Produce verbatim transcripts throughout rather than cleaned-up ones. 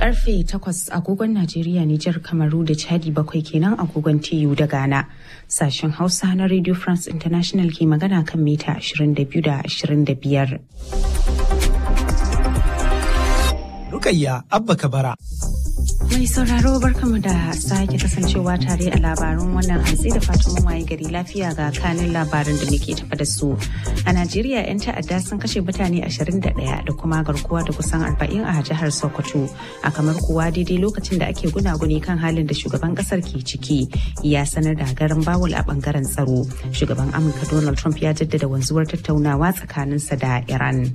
Karfe takwas agogon Najeriya, Nijar, Kamaru da Chadi, bakwai kenan agogon T U da Ghana. Sashen Hausa na Radio France International ke magana kan mita ashirin da biyu da ashirin da biyar. Rukayya Abba Kabara. Mai sauraro barkamu da sake kasancewa tare a labarun wannan hantsi da fatan mun waye gari lafiya ga kanin labarin da muke tafa da su. A Najeriya 'yan ta'adda sun kashe mutane ashirin da ɗaya da kuma garkuwa da kusan arba'in a jihar Sokoto. A kamar kuwa daidai lokacin da ake gunaguni kan halin da shugaban kasar ke ciki ya sanar da garin bawul a bangaren tsaro. Shugaban Amurka Donald Trump ya jaddada wanzuwar tattaunawa tsakaninsa da Iran.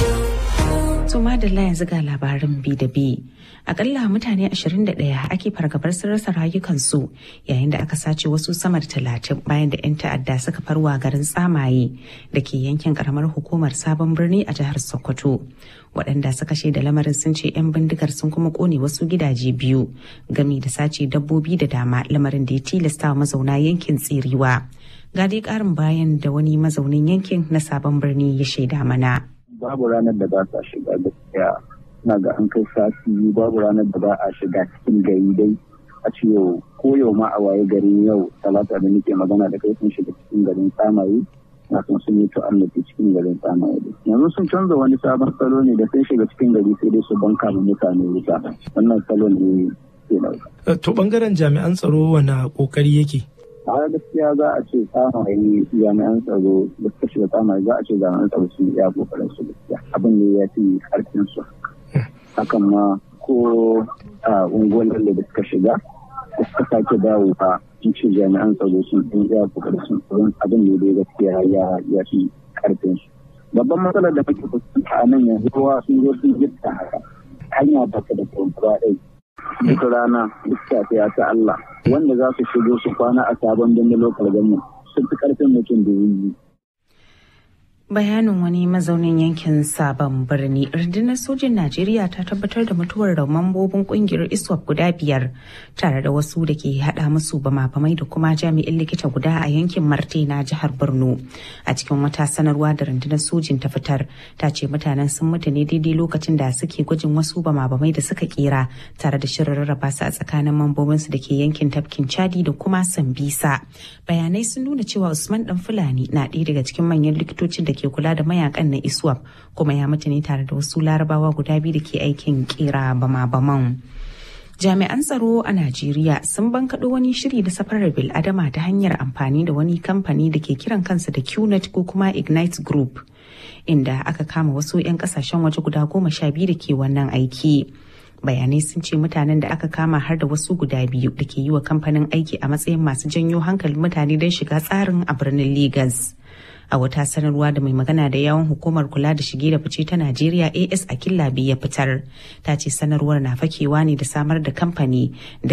Tuma da yanzu ga labarin bi da bi. Akalla mutane ashirin da ɗaya ake fargabar sun rasa rayukansu yayin da aka sace wasu sama da talatin bayan da 'yan ta'adda suka farwa garin Tsamaye da ke yankin karamar hukumar Sabon Birni a jihar Sokoto. Waɗanda suka shaida lamarin sun ce 'yan bindigar sun kuma kone wasu gidaje biyu gami da sace dabbobi da dama, lamarin da ya tilasta mazauna yankin tserewa. Ga dai ƙarin bayan da wani mazaunin yankin na Sabon Birni ya shaida mana. Babu ranar da ba sa shiga gaskiya, na ga an kai sati babu ranar da ba a shiga cikin gari dai a ce yau ko yau ma a waye gari yau talata da nake magana da kai sun shiga cikin garin Tsamaye, na san sun yi ta'annaci cikin garin Tsamaye. Yanzu sun canza wani sabon salo ne da sun shiga cikin gari sai dai su banka da mutane wuta. Wannan salo ne ke dauka. To bangaren jami'an tsaro wani kokari yake? A gaskiya za a ce Tsamaye jami'an tsaro da suka shiga Tsamaye za a ce jami'an tsaro sun iya kokarin su gaskiya. Abin ne ya fi karfin su. Hakan ma ko a unguwar da suka shiga da suka sake dawo a cikin jami'an tsaro sun ɗin iya kokarin sun tsoron abin ne dai gaskiya ya fi karfin su. Babban matsalar da muke fuskanta a nan yanzu kowa sun zo sun gifta haka. Hanya ba ta da kwamfuwa ɗai. Duk rana duk safiya ta Allah wanda za su shigo su kwana a sabon birnin lokal government sun fi karfin mutum da yi. Bayanin wani mazaunin yankin Sabon Birni. Rundunar sojin Najeriya ta tabbatar da mutuwar da mambobin kungiyar ISWAP guda biyar tare da wasu da ke hada musu bama-bamai da kuma jami'in likita guda a yankin Marte na jihar Borno. A cikin wata sanarwa da rundunar sojin ta fitar, ta ce mutanen sun mutu ne daidai lokacin da suke gwajin wasu bama-bamai da suka kera tare da shirin rarraba su a tsakanin mambobinsu da ke yankin tafkin Chadi da kuma Sambisa. Bayanai sun nuna cewa Usman Dan Fulani na ɗaya daga cikin manyan likitocin da ke kula da mayakan na ISWAP kuma ya mutu ne tare da wasu larabawa guda biyu da ke aikin kera bama-baman. Jami'an tsaro a Najeriya sun bankaɗo wani shiri da safarar bil'adama ta hanyar amfani da wani kamfani da ke kiran kansa da Q net ko kuma Ignite Group, inda aka kama wasu 'yan kasashen waje guda goma sha biyu da ke wannan aiki. Bayanai sun ce mutanen da aka kama har da wasu guda biyu da ke yi wa kamfanin aiki a matsayin masu janyo hankalin mutane don shiga tsarin a birnin Legas. A wata sanarwa da mai magana da yawon hukumar kula da shige da fice ta Najeriya A S Akilabi ya fitar, ta ce sanarwar na fakewa ne da samar da kamfani da